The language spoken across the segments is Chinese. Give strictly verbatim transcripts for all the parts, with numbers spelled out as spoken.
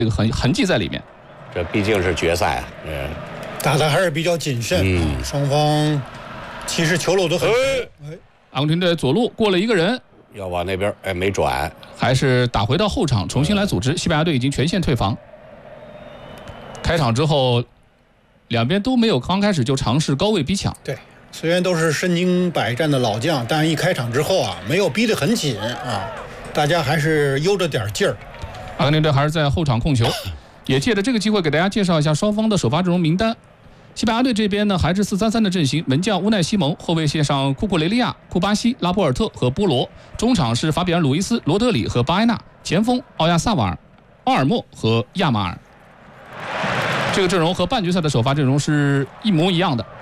这个痕痕迹在里面。 这毕竟是决赛啊，嗯， 打的还是比较谨慎，嗯，双方其实球路都很。 哎，阿根廷队左路过了一个人， 要往那边，哎，没转， 还是打回到后场重新来组织。西班牙队已经全线退防。开场之后，两边都没有刚开始就尝试高位逼抢。 对，虽然都是身经百战的老将，但一开场之后啊，没有逼得很紧啊，大家还是悠着点劲儿。 阿根廷队还是在后场控球。也借着这个机会给大家介绍一下双方的首发阵容名单。西班牙队这边呢还是四三三的阵型，门将乌奈西蒙，后卫线上库库雷利亚、库巴西、拉波尔特和波罗，中场是法比安·鲁伊斯、罗德里和巴埃纳，前锋奥亚萨瓦尔、奥尔莫和亚马尔。这个阵容和半决赛的首发阵容是一模一样的。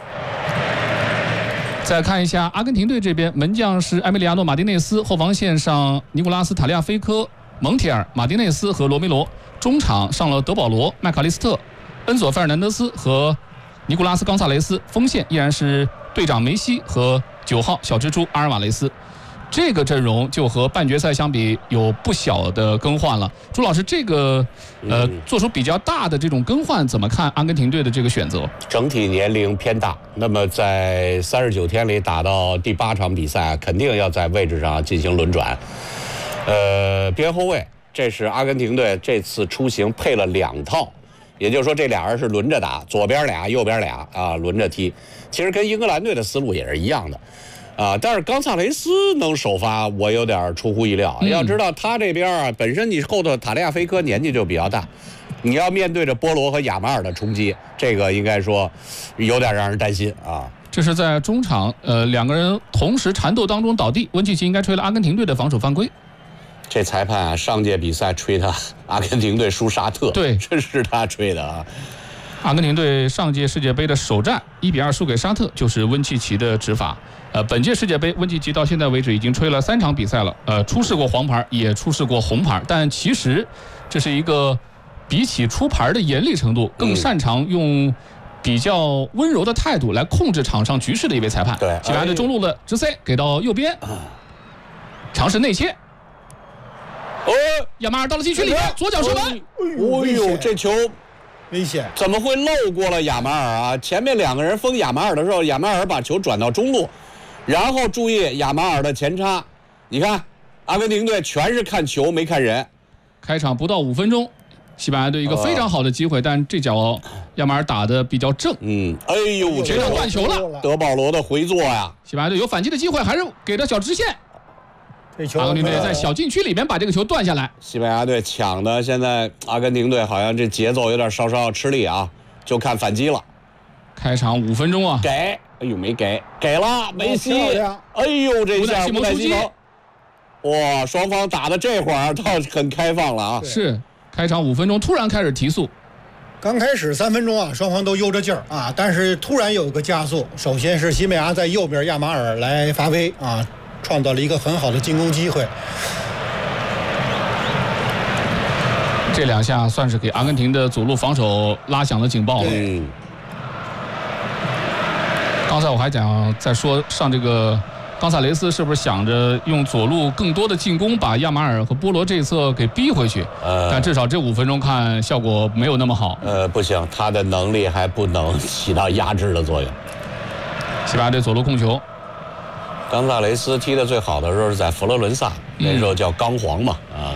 再看一下阿根廷队这边，门将是埃梅里亚诺·马丁内斯，后防线上尼古拉斯·塔利亚菲科、蒙铁尔、马丁内斯和罗梅罗。中场上了德保罗、麦卡利斯特、恩佐·费尔南德斯和尼古拉斯·冈萨雷斯，锋线依然是队长梅西和九号小蜘蛛阿尔瓦雷斯。这个阵容就和半决赛相比有不小的更换了。朱老师，这个呃做出比较大的这种更换，怎么看阿根廷队的这个选择？ 整体年龄偏大，那么在三十九天里打到第八场比赛，肯定要在位置上进行轮转。呃，边后卫。这是阿根廷队这次出行配了两套，也就是说这俩人是轮着打，左边俩右边俩啊，轮着踢。其实跟英格兰队的思路也是一样的啊，但是冈萨雷斯能首发我有点出乎意料、嗯、要知道他这边啊本身你后头塔利亚菲科年纪就比较大，你要面对着波罗和亚马尔的冲击，这个应该说有点让人担心啊。 这是在中场呃两个人同时缠斗当中倒地，温契奇应该吹了阿根廷队的防守犯规。 这裁判啊，上届比赛吹他阿根廷队输沙特， 对， 这是他吹的啊。 阿根廷队上届世界杯的首战一比二输给沙特，就是温契奇的执法。呃，本届世界杯温契奇到现在为止已经吹了三场比赛了，呃，出示过黄牌，也出示过红牌，但其实这是一个比起出牌的严厉程度，更擅长用比较温柔的态度来控制场上局势的一位裁判。 对， 西班牙队中路的直塞给到右边，尝试内切。哦，亚马尔到了禁区里面，左脚射门。 哎呦，这球危险！ 怎么会漏过了亚马尔啊？前面两个人封亚马尔的时候，亚马尔把球转到中路，然后注意亚马尔的前插。你看，阿根廷队全是看球没看人。 开场不到五分钟，西班牙队一个非常好的机会，但这脚亚马尔打得比较正。 嗯，哎呦， 这场断球了。 德保罗的回做呀！ 西班牙队有反击的机会，还是给到小直线。阿根廷队在小禁区里面把这个球断下来。 西班牙队抢的，现在阿根廷队好像这节奏有点稍稍吃力啊，就看反击了。 开场五分钟啊， 给，哎呦没给，给了梅西，哎呦这下乌奈西蒙， 哇，双方打的这会儿倒很开放了啊。 是，开场五分钟突然开始提速。 刚开始三分钟啊，双方都悠着劲儿啊，但是突然有个加速。首先是西班牙在右边亚马尔来发挥啊。创造了一个很好的进攻机会， 这两下算是给阿根廷的左路防守拉响了警报了。 嗯， 刚才我还讲在说上这个冈萨雷斯是不是想着用左路更多的进攻把亚马尔和波罗这一侧给逼回去？呃，但至少这五分钟看效果没有那么好。 呃，不行，他的能力还不能起到压制的作用。 西班牙队左路控球。 冈萨雷斯踢得最好的时候是在佛罗伦萨，那时候叫钢黄嘛，啊，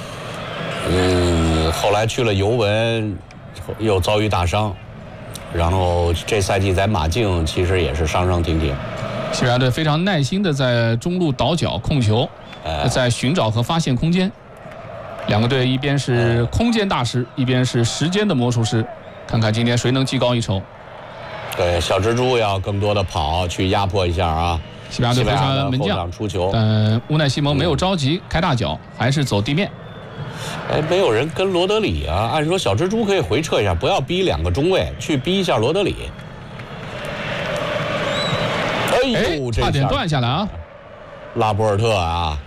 嗯，后来去了尤文，又遭遇大伤，然后这赛季在马竞其实也是伤伤停停。 西班牙队非常耐心的在中路倒脚控球，在寻找和发现空间。两个队一边是空间大师，一边是时间的魔术师，看看今天谁能技高一筹。 对，小蜘蛛要更多的跑去压迫一下啊。 西班牙队非常门将出球， 但乌奈西蒙没有着急开大脚，还是走地面。 哎，没有人跟罗德里啊，按说小蜘蛛可以回撤一下，不要逼两个中卫，去逼一下罗德里。哎呦， 差点断下来啊！ 拉波尔特啊，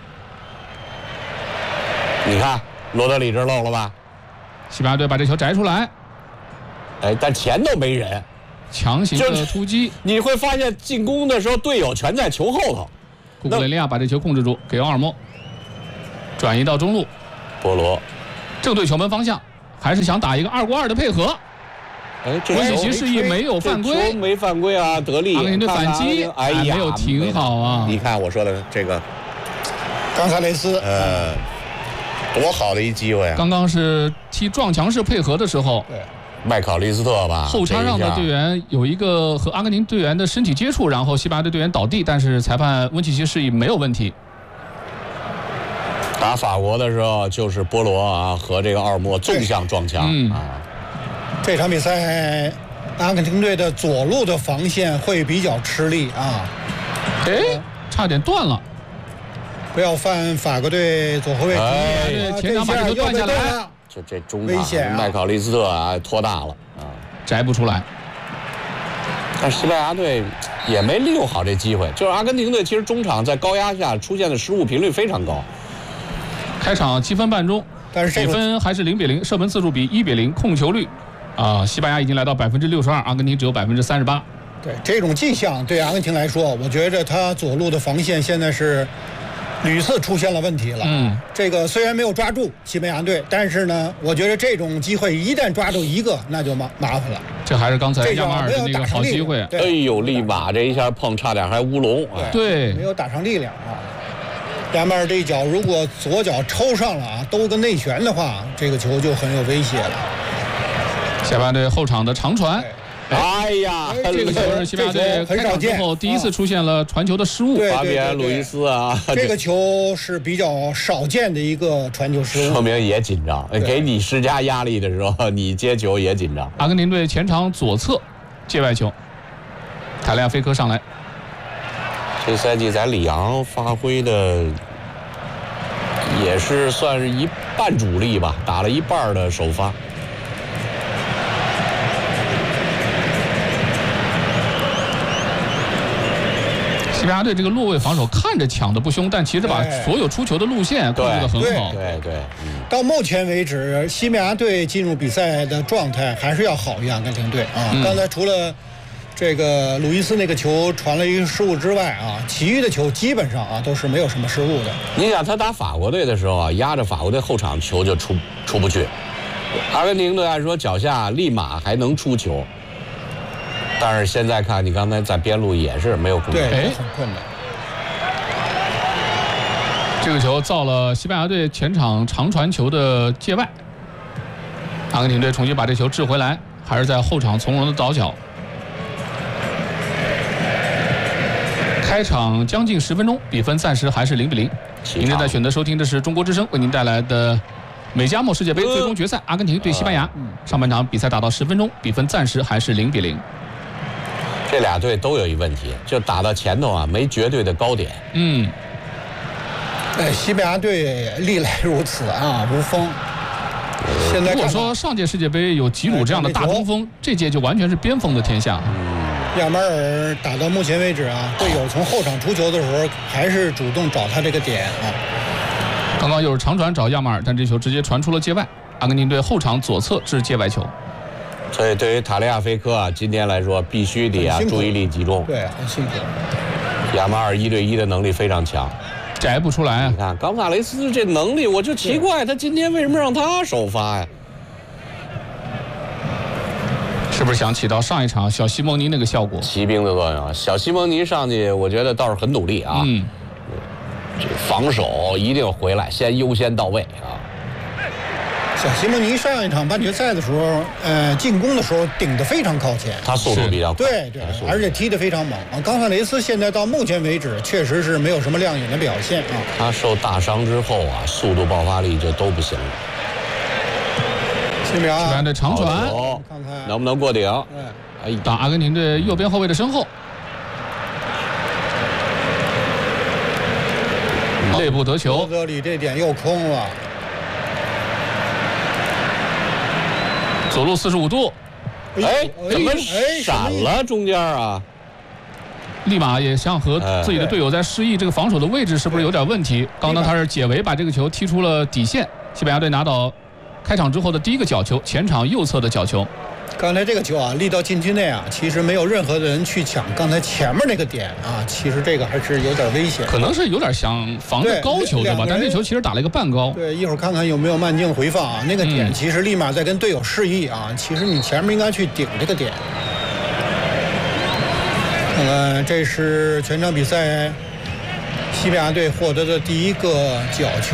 你看罗德里这漏了吧？ 西班牙队把这球摘出来， 哎，但前头没人。 强行的突击， 你会发现进攻的时候队友全在球后头。 库库雷利亚把这球控制住，给奥尔莫转移到中路， 波罗正对球门方向， 还是想打一个二过二的配合。 哎，这温喜奇示意没有犯规， 没犯规啊，得力。 阿根廷队反击， 哎呀， 没有停好啊！ 你看我说的这个， 冈萨雷斯， 呃，多好的一机会啊！ 刚刚是踢撞墙式配合的时候， 对， 麦考利斯特吧， 后插上的队员有一个和阿根廷队员的身体接触，然后西班牙队队员倒地，但是裁判温契奇示意没有问题。 打法国的时候就是波罗啊和这个奥尔莫纵向撞墙、 嗯、 啊。 这场比赛，阿根廷队的左路的防线会比较吃力啊。 哎，差点断了。 不要犯法国队左后卫。 哎，前场把这球断下来。 就这中场麦考利斯特啊拖大了啊， 摘不出来。 但西班牙队也没利用好这机会，就是阿根廷队其实中场在高压下出现的失误频率非常高。 开场七分半钟， 但是这比分还是零比零，射门次数比一比零，控球率啊，西班牙已经来到百分之六十二，阿根廷只有百分之三十八。 对这种迹象，对阿根廷来说，我觉着他左路的防线现在是屡次出现了问题了。 嗯， 这个虽然没有抓住西班牙队，但是呢，我觉得这种机会一旦抓住一个，那就麻麻烦了。 这还是刚才亚马尔的那个好机会。 哎呦，利马这一下碰差点还乌龙。 对， 没有打上力量啊。亚马尔这一脚如果左脚抽上了啊，兜个内旋的话，这个球就很有威胁了。 西班牙队后场的长传。 哎呀， 这个球是西班牙队开场之后第一次出现了传球的失误。 法比安·路易斯啊， 这个球是比较少见的一个传球失误， 说明也紧张。给你施加压力的时候，你接球也紧张。 阿根廷队前场左侧界外球，塔利亚菲科上来。 这赛季在里昂发挥的也是算是一半主力吧，打了一半的首发。 西班牙队这个落位防守看着抢的不凶，但其实把所有出球的路线控制得很好。 对 对, 对、嗯。 到目前为止，西班牙队进入比赛的状态还是要好于阿根廷队啊。嗯、刚才除了这个鲁伊斯那个球传了一个失误之外啊，其余的球基本上啊都是没有什么失误的。 你想他打法国队的时候啊，压着法国队后场球就出出不去。阿根廷队按说脚下立马还能出球。但是现在看，你刚才在边路也是没有空间， 对，很困难。 这个球造了西班牙队前场长传球的界外，阿根廷队重新把这球掷回来，还是在后场从容的倒脚。开场将近十分钟，比分暂时还是零比零。您正在选择收听的是中国之声为您带来的美加墨世界杯最终决赛，阿根廷对西班牙。上半场比赛打到十分钟，比分暂时还是零比零。 这俩队都有一问题，就打到前头啊，没绝对的高点。 嗯， 哎，西班牙队历来如此啊，无锋。现在如果说上届世界杯有吉鲁这样的大中锋，这届就完全是边锋的天下。 嗯，亚马尔打到目前为止啊，队友从后场出球的时候，还是主动找他这个点啊。 刚刚又是长传找亚马尔，但这球直接传出了界外，阿根廷队后场左侧是界外球。 所以对于塔利亚菲科啊，今天来说必须得啊注意力集中。 对，很辛苦。 亚马尔一对一的能力非常强， 摘不出来啊！ 你看冈萨雷斯这能力，我就奇怪他今天为什么让他首发呀？ 是不是想起到上一场小西蒙尼那个效果？ 骑兵的作用，小西蒙尼上去，我觉得倒是很努力啊。 嗯， 这防守一定回来，先优先到位啊。 小西蒙尼上一场半决赛的时候，呃，进攻的时候顶得非常靠前， 他速度比较快， 对对，而且踢得非常猛啊。冈萨雷斯现在到目前为止确实是没有什么亮眼的表现啊。 他受大伤之后啊，速度爆发力就都不行了。 西班牙的长传， 看看能不能过顶？ 哎， 打阿根廷队右边后卫的身后，内部得球， 罗德里这点又空了。 左路四十五度， 哎，怎么闪了中间啊？ 立马也想和自己的队友在示意这个防守的位置是不是有点问题。刚刚他是解围把这个球踢出了底线，西班牙队拿到开场之后的第一个角球，前场右侧的角球。 刚才这个球啊，立到禁区内啊，其实没有任何的人去抢刚才前面那个点啊，其实这个还是有点危险。 可能是有点想防着高球对吧？但这球其实打了一个半高。 对，一会儿看看有没有慢镜回放啊。那个点其实立马在跟队友示意啊，嗯、其实你前面应该去顶这个点。看看，这是全场比赛西班牙队获得的第一个角球。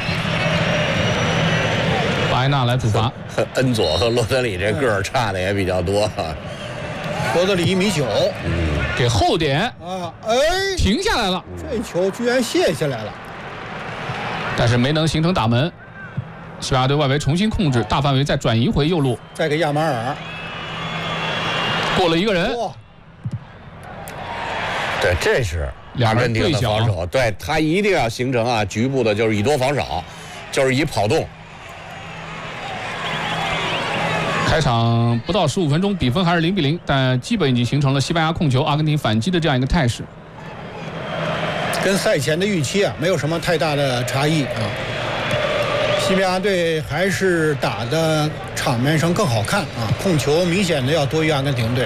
巴埃纳来主罚。 恩佐和罗德里这个儿差的也比较多。 罗德里一米九， 嗯， 给后点啊，哎， 停下来了， 这球居然卸下来了， 但是没能形成打门。西班牙队外围重新控制，大范围再转移回右路， 再给亚马尔过了一个人。 对，这是阿根廷的防守，对他一定要形成啊局部的，就是以多防少，就是以跑动。 开场不到十五分钟，比分还是零比零，但基本已经形成了西班牙控球、阿根廷反击的这样一个态势。 跟赛前的预期啊，没有什么太大的差异啊。西班牙队还是打的场面上更好看啊，控球明显的要多于阿根廷队。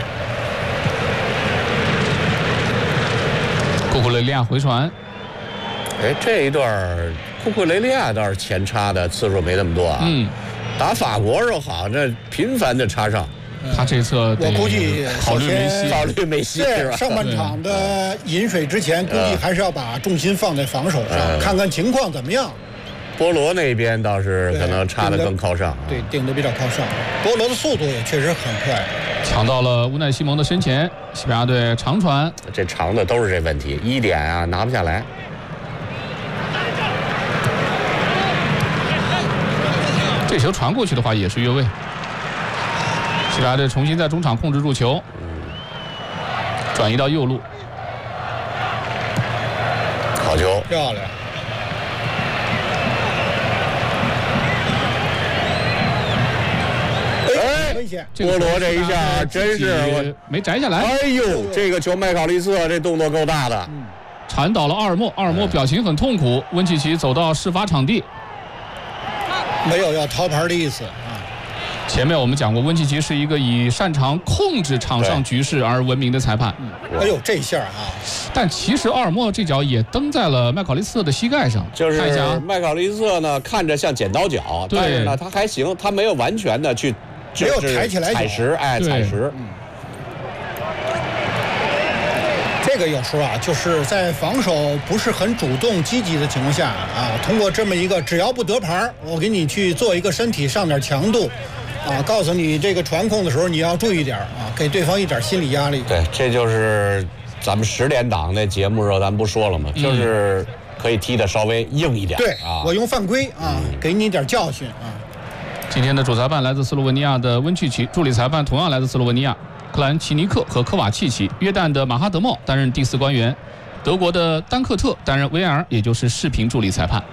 库库雷利亚回传， 哎，这一段库库雷利亚倒是前插的次数没那么多啊。 嗯。 打法国时候好，这频繁的插上， 他这侧我估计考虑梅西， 考虑梅西是吧？ 上半场的饮水之前，估计还是要把重心放在防守上，嗯、看看情况怎么样。 波罗那边倒是可能插得更靠上， 对，顶得比较靠上。波罗的速度也确实很快， 抢到了乌奈西蒙的身前，西班牙队长传， 这长的都是这问题，一点啊拿不下来。这球传过去的话也是越位。西班牙队重新在中场控制住球，转移到右路， 好球， 漂亮。 哎， 危险！ 波罗这一下真是没摘下来。 哎呦，这个球麦考利斯特这动作够大的， 嗯、铲倒了阿尔莫，阿尔莫表情很痛苦。温契奇走到事发场地。 没有要掏牌的意思啊！ 前面我们讲过，温契奇是一个以擅长控制场上局势而闻名的裁判。 嗯、哎呦，这下啊！ 但其实奥尔莫这脚也蹬在了麦考利斯特的膝盖上。 就是看一下麦考利斯特呢，看着像剪刀脚，但是呢，他还行，他没有完全的去没有抬起来踩实，哎，踩实。 嗯这个有时候啊，就是在防守不是很主动积极的情况下啊，通过这么一个只要不得牌，我给你去做一个身体上点强度，啊，告诉你这个传控的时候你要注意点啊，给对方一点心理压力。 对，这就是咱们十点档那节目时候咱们不说了吗？就是可以踢得稍微硬一点。 对啊， 我用犯规啊，嗯、给你点教训啊。 今天的主裁判来自斯洛文尼亚的温契奇，助理裁判同样来自斯洛文尼亚。克兰奇尼克和科瓦契奇，约旦的马哈德茂担任第四官员，德国的丹克特担任 V R， 也就是视频助理裁判。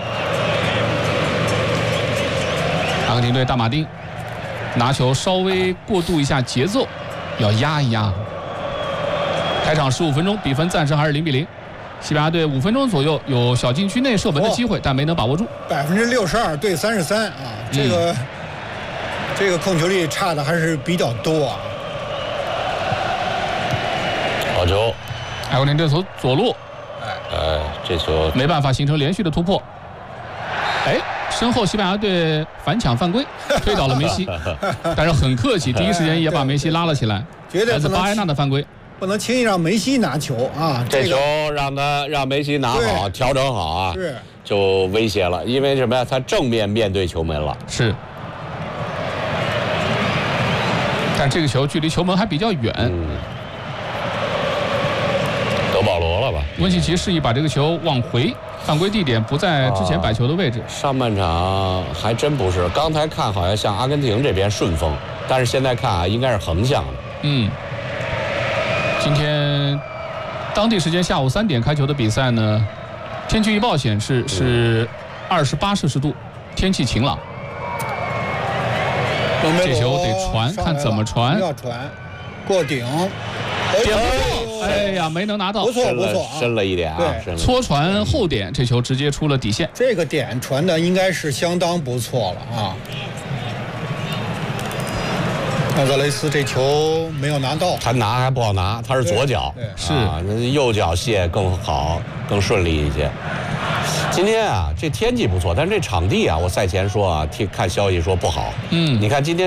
阿根廷队大马丁拿球稍微过渡一下节奏，要压一压。开场十五分钟，比分暂时还是零比零。西班牙队五分钟左右有小禁区内射门的机会，哦、但没能把握住。 百分之六十二对三十三啊，这个、嗯、这个控球率差的还是比较多啊。 好球！ 阿根廷队从左路， 哎，这球没办法形成连续的突破。哎，身后西班牙队反抢犯规，推倒了梅西，但是很客气，第一时间也把梅西拉了起来。来自巴埃纳的犯规， 不能轻易让梅西拿球啊！ 这球让他让梅西拿好，调整好啊， 是就威胁了，因为什么呀？他正面面对球门了。 是。但这个球距离球门还比较远。 嗯德保罗了吧？ 温契奇示意把这个球往回，犯规地点不在之前摆球的位置。 啊、上半场还真不是，刚才看好像像阿根廷这边顺风，但是现在看啊，应该是横向的。 嗯，今天当地时间下午三点开球的比赛呢，天气预报显示是二十八摄氏度，天气晴朗。这球得传，看怎么传。 要传，过顶。 点不过，哎呀，没能拿到， 不错不错， 深了一点啊， 搓传后点，这球直接出了底线。 这个点传的应该是相当不错了啊。 冈泽雷斯这球没有拿到， 他拿还不好拿，他是左脚， 是啊，那右脚卸更好，更顺利一些。今天啊，这天气不错，但是这场地啊，我赛前说啊，听看消息说不好。 嗯， 你看今天。